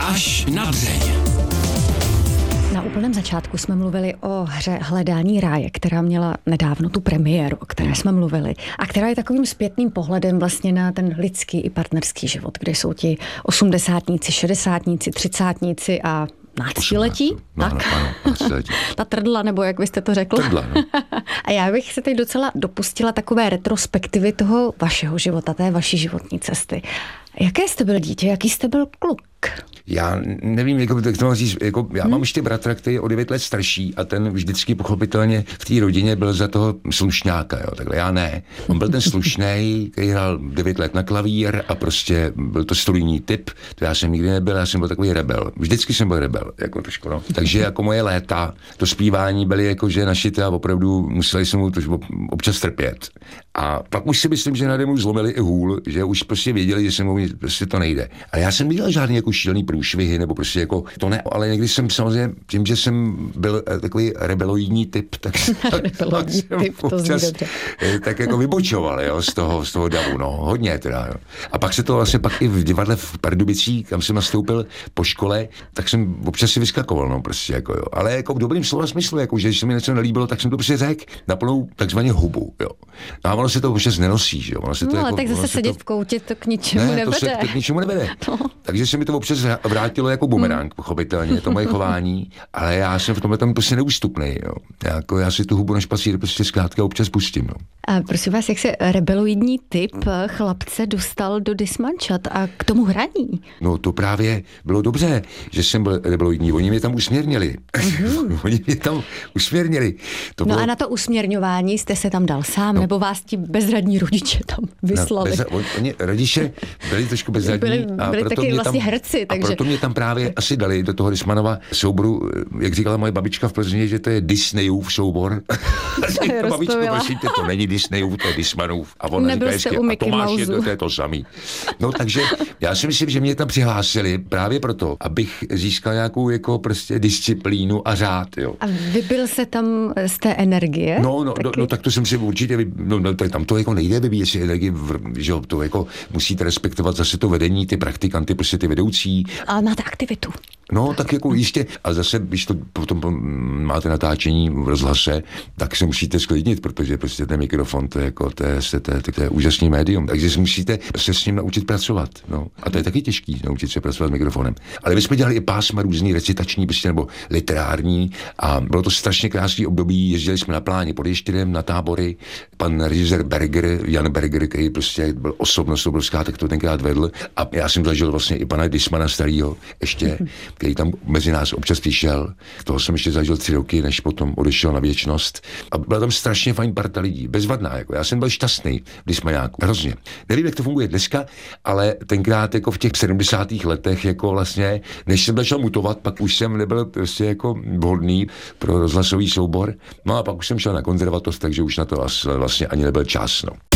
Až na dřeň. Na úplném začátku jsme mluvili o hře Hledání ráje, která měla nedávno tu premiéru, o které jsme mluvili, a která je takovým zpětným pohledem vlastně na ten lidský i partnerský život, kde jsou ti osmdesátníci, šedesátníci, třicátníci a náctiletí. Tak? Ano, Ta trdla, nebo jak byste to řekl? Trdla, no. A já bych se teď docela dopustila takové retrospektivy toho vašeho života, té vaší životní cesty. Jaké jste byl dítě, jaký jste byl kluk? Já nevím, jak to říct, já mám ještě bratra, který je o 9 let starší a ten vždycky pochopitelně v té rodině byl za toho slušňáka, jo, takhle já ne. On byl ten slušnej, který hrál 9 let na klavír a prostě byl to studijní typ, to já jsem nikdy nebyl, já jsem byl takový rebel. Vždycky jsem byl rebel, jako trošku, no. Takže jako moje léta, to zpívání byly jako, že našité a opravdu museli jsme mu to občas trpět. A pak už si myslím, že nade mnou zlomili i hůl, že už prostě věděli, že se mu prostě to nejde. A já jsem nedělal žádný jako šílený průšvihy, nebo prostě jako to ne, ale někdy jsem samozřejmě tím, že jsem byl takový rebeloidní typ, tak jsem občas tak jako vybočoval, jo, z toho davu, no, hodně teda, jo. A pak se to vlastně pak i v divadle v Pardubicích, kam jsem nastoupil po škole, tak jsem občas si vyskakoval, no, prostě jako jo. Ale jako v dobrým slova smyslu, jako že když se mi něco nelíbilo, tak jsem to prostě řekl na plnou takzvaně hubu, jo. A ono se to občas nenosí, že jo. Ono se to no, jako, ale tak zase sedět v koutě to k ničemu nevede. To k ničemu nevede. No. Takže se mi to občas vrátilo jako bumerang, pochopitelně, to moje chování, ale já jsem v tomhle tam prostě neústupný, jo. Já si tu hubu na špacír prostě zkrátka občas pustím, no. A prosím vás, jak se rebeloidní typ chlapce dostal do dismančat a k tomu hraní? No to právě bylo dobře, že jsem byl rebeloidní, oni mě tam usměrnili. To no bylo... a na to usměrňování jste se tam dal sám, nebo vás ti bezradní rodiče tam vyslali? Oni rodiče byli trošku bezradní. Byli taky vlastně herci, takže... A proto mě tam právě asi dali do toho Dismanova souboru, jak říkala moje babička v Plzni, že to je Disneyův soubor. Babičko, prosím tě, to není Disneyův, to je Dismanův. A ona říká hezky, a Tomáš to je to samý. No takže já si myslím, že mě tam přihlásili právě proto, abych získal nějakou jako prostě disciplínu a řád, jo. A vybil se tam z té energie? No, tak to jsem si určitě, tam to jako nejde vybíjet si energii, že to jako musíte respektovat zase to vedení, ty praktikanty, prostě ty vedoucí. Ale máte aktivitu. No, tak jako jistě. A zase, když to potom máte natáčení v rozhlase, tak se musíte sklidnit, protože prostě ten mikrofon, to je úžasný médium. Takže musíte se s ním naučit pracovat. No. A to je taky těžký, naučit se pracovat s mikrofonem. Ale my jsme dělali i pásma různý recitační, prostě, nebo literární. A bylo to strašně krásný období. Jezdili jsme na Pláni pod Ještědem, na tábory. Pan režisér Jan Berger, který prostě byl osobnost obrovská, tak to tenkrát vedl. A já jsem zažil vlastně i pana Dismana starýho ještě, který tam mezi nás občas přišel. Toho jsem ještě zažil 3 roky, než potom odešel na věčnost. A byla tam strašně fajn parta lidí, bezvadná. Jako. Já jsem byl šťastný v Dismaňáku, hrozně. Nevím, jak to funguje dneska, ale tenkrát jako v těch 70. letech jako vlastně, než jsem začal mutovat, pak už jsem nebyl prostě jako vhodný pro rozhlasový soubor. No a pak už jsem šel na konzervatoř, takže už na to vlastně ani nebyl čas. No.